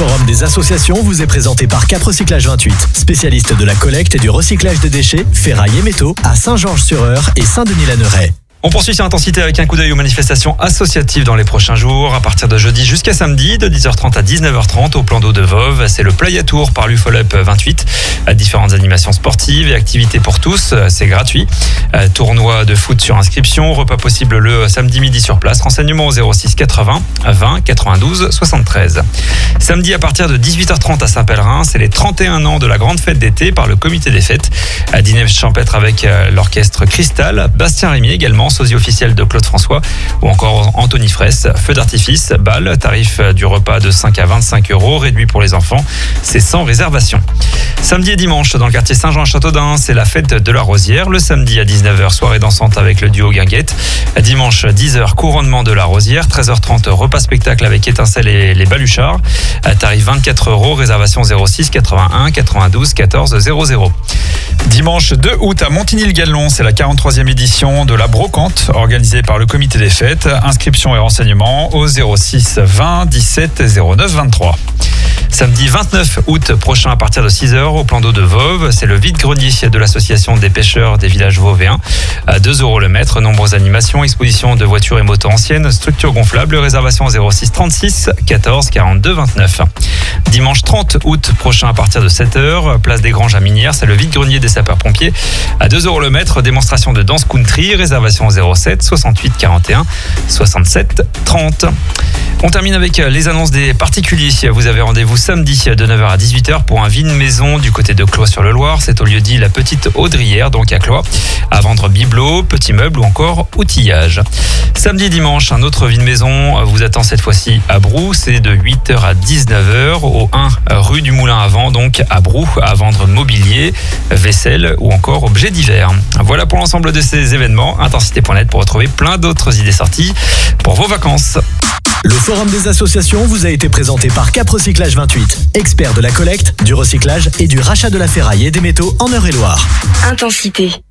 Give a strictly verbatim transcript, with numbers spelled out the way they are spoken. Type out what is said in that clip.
Forum des associations vous est présenté par Cap Recyclage vingt-huit, spécialiste de la collecte et du recyclage des déchets, ferraille et métaux à Saint-Georges-sur-Eure et Saint-Denis-la-Neuraie. On poursuit sur Intensité avec un coup d'œil aux manifestations associatives dans les prochains jours. À partir de jeudi jusqu'à samedi, de dix heures trente à dix-neuf heures trente au plan d'eau de Voves. C'est le Playa Tour par l'U F O L E P vingt-huit. Différentes animations sportives et activités pour tous. C'est gratuit. Tournoi de foot sur inscription. Repas possible le samedi midi sur place. Renseignements au zéro six quatre-vingts vingt quatre-vingt-douze soixante-treize. Samedi à partir de dix-huit heures trente à Saint-Pèlerin, c'est les trente et un ans de la grande fête d'été par le comité des fêtes. À dîner champêtre avec l'orchestre Cristal. Bastien Rémier également, sosie officiel de Claude François, ou encore Anthony Fraisse. Feu d'artifice, bal, tarif du repas de cinq à vingt-cinq euros, réduit pour les enfants, c'est sans réservation. Samedi et dimanche, dans le quartier Saint-Jean-à-Châteaudun, c'est la fête de la Rosière. Le samedi à dix-neuf heures, soirée dansante avec le duo Guinguette. Dimanche, dix heures, couronnement de la Rosière. treize heures trente, repas spectacle avec étincelles et les baluchards. Tarif vingt-quatre euros, réservation zéro six quatre-vingt-un quatre-vingt-douze quatorze zéro zéro. Dimanche deux août à Montigny-le-Gallon, c'est la quarante-troisième édition de la Brocante organisée par le comité des fêtes. Inscription et renseignements au zéro six vingt dix-sept zéro neuf vingt-trois. Samedi vingt-neuf août prochain à partir de six heures au plan d'eau de Voves, c'est le vide-grenier de l'association des pêcheurs des villages vauvéens. À deux euros le mètre, nombreuses animations, exposition de voitures et motos anciennes, structures gonflables, réservation zéro six trente-six quatorze quarante-deux vingt-neuf. Dimanche trente août prochain à partir de sept heures, place des Granges à Minières, c'est le vide-grenier des sapeurs-pompiers. À deux euros le mètre, démonstration de danse country, réservation zéro sept soixante-huit quarante et un soixante-sept trente. On termine avec les annonces des particuliers. Vous avez rendez-vous samedi de neuf heures à dix-huit heures pour un vin maison du côté de Cloix-sur-le-Loir. C'est au lieu dit la Petite Audrière, donc à Cloix. À vendre bibelots, petits meubles ou encore outillage. Samedi et dimanche, un autre vin maison vous attend cette fois-ci à Brou. C'est de huit heures à dix-neuf heures au un rue du Moulin à Vent, donc à Brou, à vendre mobilier, vaisselle ou encore objets divers. Voilà pour l'ensemble de ces événements. Intensité point net pour retrouver plein d'autres idées sorties pour vos vacances. Le Forum des associations vous a été présenté par Cap Recyclage vingt-huit, expert de la collecte, du recyclage et du rachat de la ferraille et des métaux en Eure-et-Loire. Intensité.